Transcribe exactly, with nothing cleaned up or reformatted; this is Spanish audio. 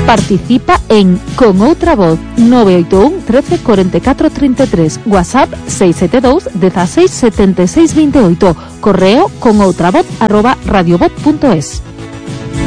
Participa en Con Outra Voz nove oito un, trece, cuarenta y cuatro, treinta y tres, WhatsApp seis siete dos, dieciséis, setenta y seis, veintiocho, correo conoutravoz arroba radiovoz punto es.